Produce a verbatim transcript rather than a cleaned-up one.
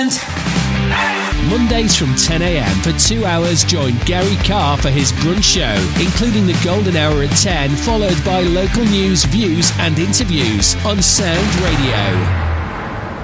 Mondays from ten a.m. for two hours, join Gary Carr for his brunch show, including the golden hour at ten, followed by local news, views and interviews on Sound Radio.